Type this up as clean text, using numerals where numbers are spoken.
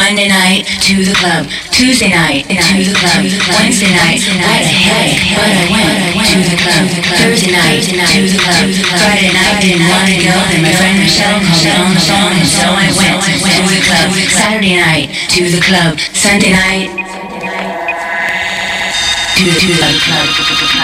Monday night to the club, Tuesday night to the club, Wednesday night, what a headache, but I went to the club, Thursday night to the club, Friday night didn't want to go, then my friend Michelle called me on the phone, and so I went to the club, Saturday night to the club, Sunday night to the club.